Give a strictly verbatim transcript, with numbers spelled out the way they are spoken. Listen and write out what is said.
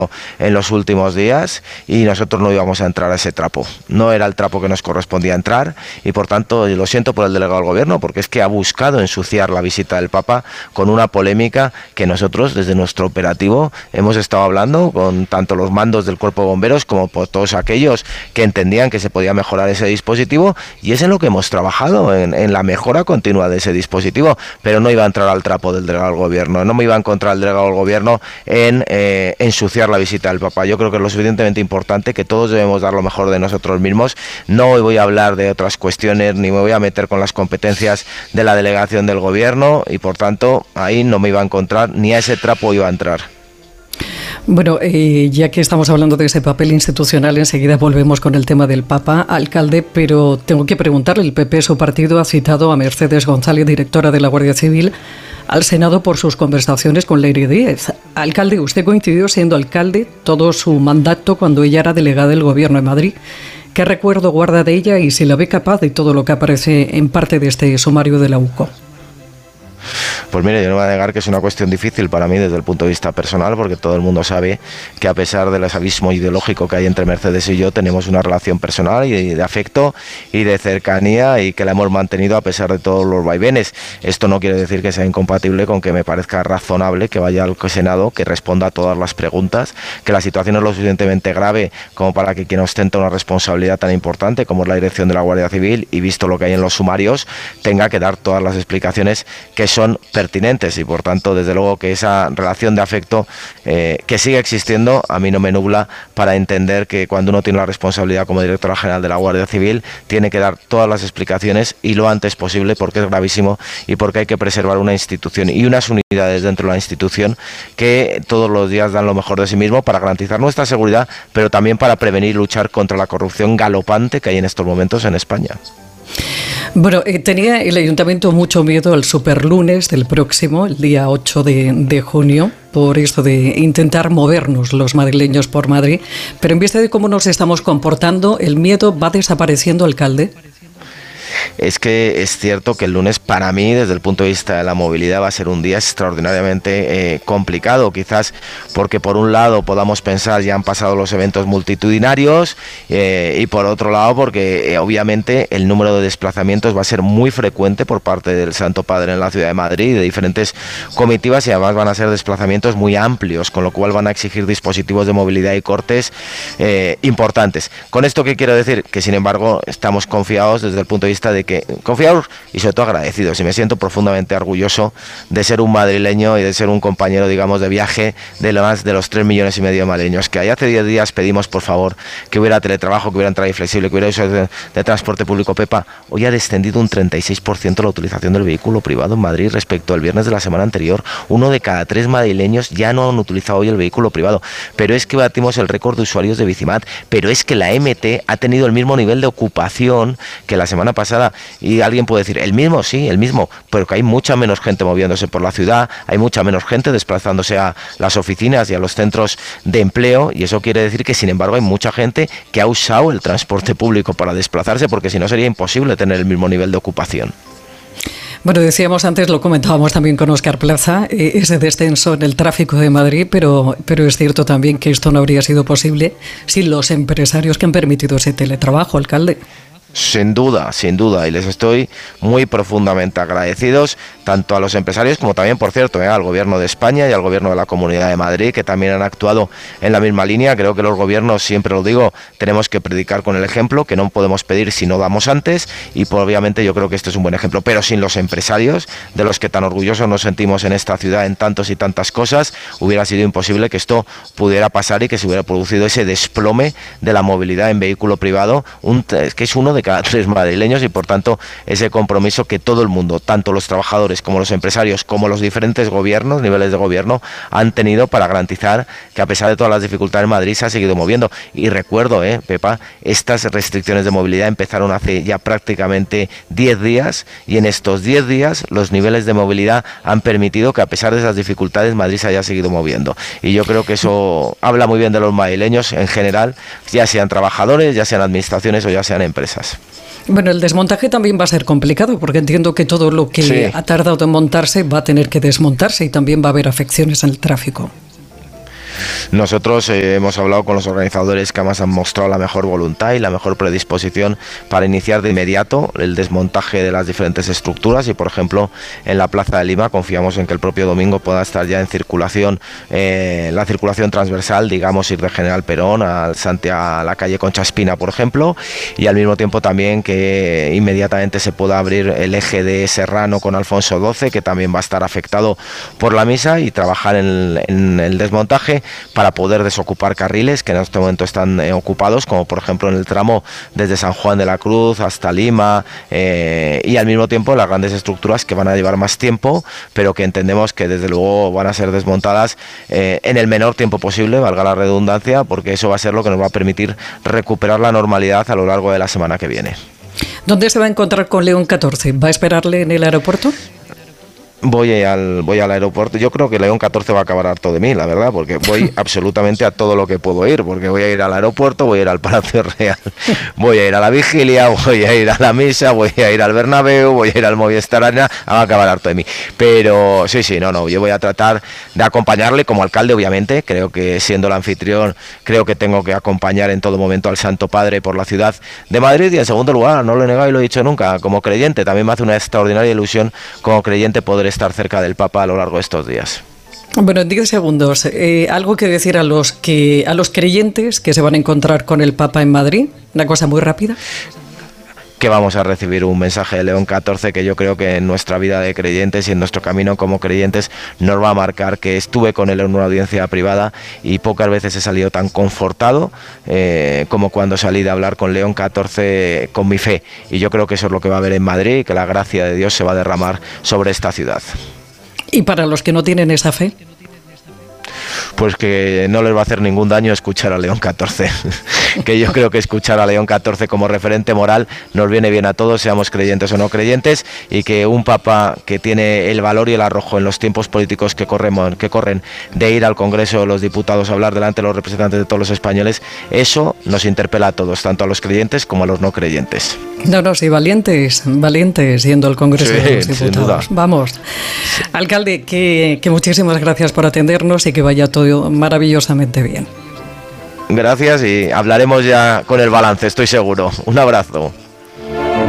en los últimos días y nosotros no íbamos a entrar a ese trapo. No era el trapo que nos correspondía entrar y por tanto lo siento por el delegado del gobierno porque es que ha buscado ensuciar la visita del Papa con una polémica que nosotros desde nuestro operativo hemos estado hablando con tanto los mandos del Cuerpo de Bomberos como por todos aquellos que entendían que se podía mejorar ese dispositivo y es en lo que hemos trabajado, en, en la mejora continua de ese dispositivo, pero no iba a entrar al trapo del delegado del gobierno, no me iba a encontrar el delegado del gobierno en eh, ensuciar la visita del Papa. Yo creo que es lo suficientemente importante que todos debemos dar lo mejor de nosotros mismos. No voy a hablar de otras cuestiones ni me voy a meter con las competencias de la delegación del gobierno y por tanto ahí no me iba a encontrar ni a ese trapo iba a entrar. Bueno, eh, ya que estamos hablando de ese papel institucional, enseguida volvemos con el tema del Papa, alcalde, pero tengo que preguntarle, el P P, su partido, ha citado a Mercedes González, directora de la Guardia Civil, al Senado por sus conversaciones con Leire Díez. Alcalde, usted coincidió siendo alcalde todo su mandato cuando ella era delegada del Gobierno en Madrid. ¿Qué recuerdo guarda de ella y si la ve capaz de todo lo que aparece en parte de este sumario de la U C O? Pues mire, yo no voy a negar que es una cuestión difícil para mí desde el punto de vista personal, porque todo el mundo sabe que a pesar del abismo ideológico que hay entre Mercedes y yo, tenemos una relación personal y de afecto y de cercanía y que la hemos mantenido a pesar de todos los vaivenes. Esto no quiere decir que sea incompatible con que me parezca razonable que vaya al Senado, que responda a todas las preguntas, que la situación es lo suficientemente grave como para que quien ostenta una responsabilidad tan importante como es la dirección de la Guardia Civil y visto lo que hay en los sumarios, tenga que dar todas las explicaciones que son pertinentes y por tanto desde luego que esa relación de afecto eh, que sigue existiendo a mí no me nubla para entender que cuando uno tiene la responsabilidad como directora general de la Guardia Civil tiene que dar todas las explicaciones y lo antes posible porque es gravísimo y porque hay que preservar una institución y unas unidades dentro de la institución que todos los días dan lo mejor de sí mismo para garantizar nuestra seguridad pero también para prevenir y luchar contra la corrupción galopante que hay en estos momentos en España. Bueno, eh, tenía el Ayuntamiento mucho miedo al superlunes del próximo, el día ocho de, de junio, por esto de intentar movernos los madrileños por Madrid, pero en vista de cómo nos estamos comportando, ¿el miedo va desapareciendo, alcalde? Es que es cierto que el lunes para mí desde el punto de vista de la movilidad va a ser un día extraordinariamente eh, complicado, quizás porque por un lado podamos pensar ya han pasado los eventos multitudinarios eh, y por otro lado porque eh, obviamente el número de desplazamientos va a ser muy frecuente por parte del Santo Padre en la ciudad de Madrid, de diferentes comitivas y además van a ser desplazamientos muy amplios, con lo cual van a exigir dispositivos de movilidad y cortes eh, importantes. ¿Con esto qué quiero decir? Que sin embargo estamos confiados desde el punto de vista de que confiados y sobre todo agradecidos y me siento profundamente orgulloso de ser un madrileño y de ser un compañero digamos de viaje de lo más de los tres millones y medio de madrileños que hay. Hace diez días pedimos por favor que hubiera teletrabajo, que hubiera entrada flexible, que hubiera uso de, de transporte público. Pepa, hoy ha descendido un treinta y seis por ciento la utilización del vehículo privado en Madrid respecto al viernes de la semana anterior. Uno de cada tres madrileños ya no han utilizado hoy el vehículo privado, pero es que batimos el récord de usuarios de Bicimat, pero es que la M T ha tenido el mismo nivel de ocupación que la semana pasada. Y alguien puede decir, el mismo, sí, el mismo, pero que hay mucha menos gente moviéndose por la ciudad, hay mucha menos gente desplazándose a las oficinas y a los centros de empleo, y eso quiere decir que, sin embargo, hay mucha gente que ha usado el transporte público para desplazarse, porque si no sería imposible tener el mismo nivel de ocupación. Bueno, decíamos antes, lo comentábamos también con Óscar Plaza, eh, ese descenso en el tráfico de Madrid, pero, pero es cierto también que esto no habría sido posible sin los empresarios que han permitido ese teletrabajo, alcalde. Sin duda, sin duda, y les estoy muy profundamente agradecidos tanto a los empresarios como también, por cierto, eh, al Gobierno de España y al Gobierno de la Comunidad de Madrid, que también han actuado en la misma línea. Creo que los gobiernos, siempre lo digo, tenemos que predicar con el ejemplo, que no podemos pedir si no damos antes, y pues, obviamente yo creo que este es un buen ejemplo, pero sin los empresarios, de los que tan orgullosos nos sentimos en esta ciudad en tantos y tantas cosas, hubiera sido imposible que esto pudiera pasar y que se hubiera producido ese desplome de la movilidad en vehículo privado, un, que es uno de cada tres madrileños, y por tanto ese compromiso que todo el mundo, tanto los trabajadores como los empresarios, como los diferentes gobiernos, niveles de gobierno, han tenido para garantizar que a pesar de todas las dificultades Madrid se ha seguido moviendo. Y recuerdo, eh, Pepa, estas restricciones de movilidad empezaron hace ya prácticamente diez días y en estos diez días los niveles de movilidad han permitido que a pesar de esas dificultades Madrid se haya seguido moviendo. Y yo creo que eso habla muy bien de los madrileños en general, ya sean trabajadores, ya sean administraciones o ya sean empresas. Bueno, el desmontaje también va a ser complicado porque entiendo que todo lo que sí. ha tardado en montarse va a tener que desmontarse y también va a haber afecciones en el tráfico. Nosotros eh, hemos hablado con los organizadores que además han mostrado la mejor voluntad y la mejor predisposición para iniciar de inmediato el desmontaje de las diferentes estructuras y, por ejemplo, en la Plaza de Lima confiamos en que el propio domingo pueda estar ya en circulación, eh, la circulación transversal, digamos, ir de General Perón a, a la calle Concha Espina, por ejemplo, y al mismo tiempo también que inmediatamente se pueda abrir el eje de Serrano con Alfonso doce, que también va a estar afectado por la misa, y trabajar en, en el desmontaje para poder desocupar carriles que en este momento están eh, ocupados, como por ejemplo en el tramo desde San Juan de la Cruz hasta Lima, eh, y al mismo tiempo las grandes estructuras que van a llevar más tiempo, pero que entendemos que desde luego van a ser desmontadas eh, en el menor tiempo posible, valga la redundancia, porque eso va a ser lo que nos va a permitir recuperar la normalidad a lo largo de la semana que viene. ¿Dónde se va a encontrar con León catorce? ¿Va a esperarle en el aeropuerto? Voy al, voy al aeropuerto. Yo creo que León catorce va a acabar harto de mí, la verdad, porque voy absolutamente a todo lo que puedo ir, porque voy a ir al aeropuerto, voy a ir al Palacio Real, voy a ir a la vigilia, voy a ir a la misa, voy a ir al Bernabéu, voy a ir al Movistar Arena, va a acabar harto de mí. Pero sí, sí, no, no, yo voy a tratar de acompañarle como alcalde, obviamente. Creo que siendo el anfitrión, creo que tengo que acompañar en todo momento al Santo Padre por la ciudad de Madrid, y en segundo lugar, no lo he negado y lo he dicho nunca, como creyente, también me hace una extraordinaria ilusión como creyente poder estar cerca del Papa a lo largo de estos días. Bueno, en diez segundos, eh, algo que decir a los que a los creyentes que se van a encontrar con el Papa en Madrid, una cosa muy rápida. Que vamos a recibir un mensaje de León catorce que yo creo que en nuestra vida de creyentes y en nuestro camino como creyentes nos va a marcar, que estuve con él en una audiencia privada y pocas veces he salido tan confortado eh, como cuando salí de hablar con León catorce con mi fe, y yo creo que eso es lo que va a haber en Madrid y que la gracia de Dios se va a derramar sobre esta ciudad. ¿Y para los que no tienen esa fe? Pues que no les va a hacer ningún daño escuchar a León catorce, que yo creo que escuchar a León catorce como referente moral nos viene bien a todos, seamos creyentes o no creyentes, y que un papa que tiene el valor y el arrojo en los tiempos políticos que, corremos, que corren de ir al Congreso de los Diputados a hablar delante de los representantes de todos los españoles, eso nos interpela a todos, tanto a los creyentes como a los no creyentes. No, no, sí, valientes, valientes yendo al Congreso sí, de los Diputados. Sin duda. Vamos. Sí. Alcalde, que, que muchísimas gracias por atendernos y que vaya todo maravillosamente bien. Gracias, y hablaremos ya con el balance, estoy seguro. Un abrazo.